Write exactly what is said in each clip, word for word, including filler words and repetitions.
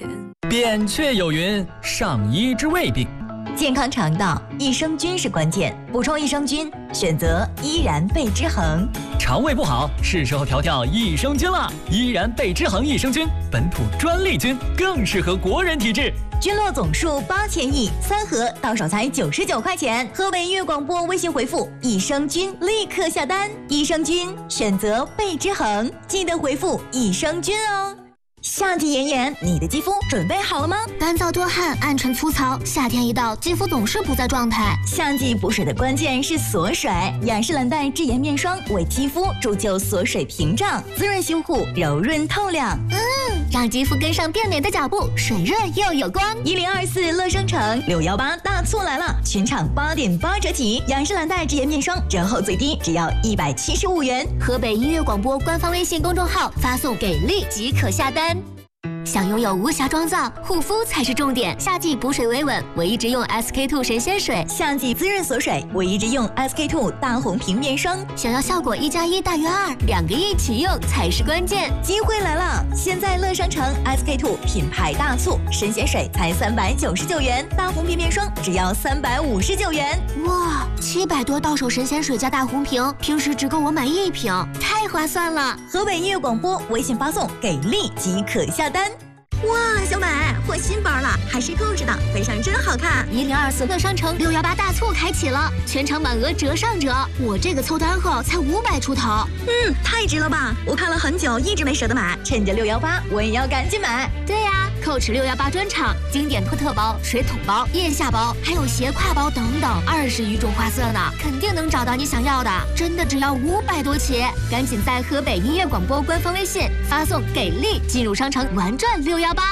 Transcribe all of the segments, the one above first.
扁鹊有云：上医治未病。 健康肠道，益生菌是关键。补充益生菌，选择依然贝之恒。 肠胃不好，是时候调调益生菌了。依然贝之恒益生菌，本土专利菌，更适合国人体质。 菌落总数八千亿，三盒到手才九十九块钱。河北音乐广播微信回复益生菌，立刻下单。益生菌选择贝之恒，记得回复益生菌哦。夏季炎炎，你的肌肤准备好了吗？ 干燥多汗、暗沉粗糙，夏天一到，肌肤总是不在状态。 夏季补水的关键是锁水，雅诗兰黛智颜面霜为肌肤铸就锁水屏障，滋润修护，柔润透亮。 嗯，让肌肤跟上变美的脚步，水润又有光。 一零二四乐生城六幺八大促来了，全场八点八折起，雅诗兰黛智颜面霜折后最低只要一百七十五元。 河北音乐广播官方微信公众号发送给力即可下单。想拥有无瑕妆造，护肤才是重点。夏季补水维稳，我一直用 S K two 神仙水； 夏季滋润锁水，我一直用 S K two 大红瓶面霜。 想要效果一加一大于二，两个一起用才是关键。 机会来了！现在乐商城 S K two 品牌大促，神仙水才三百九十九元，大红瓶面霜只要三百五十九元。 哇，七百多到手神仙水加大红瓶，平时只够我买一瓶，太划算了！ 河北音乐广播微信发送给力即可下单。哇，小美，换新包了，还是购置的，背上真好看。 一零二四乐商城六幺八大促开启了，全场满额折上折，我这个凑单后才五百出头。 嗯，太值了吧！我看了很久，一直没舍得买，趁着六幺八，我也要赶紧买。 对呀、啊，蔻驰六幺八专场，经典托特包、水桶包、腋下包，还有斜挎包等等，二十余种花色呢，肯定能找到你想要的。真的只要五百多起，赶紧在河北音乐广播官方微信发送给力，进入商城玩转六幺八。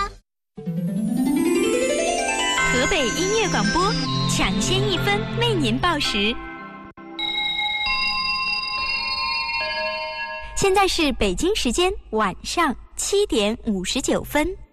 河北音乐广播，抢先一分为您报时。现在是北京时间晚上七点五十九分。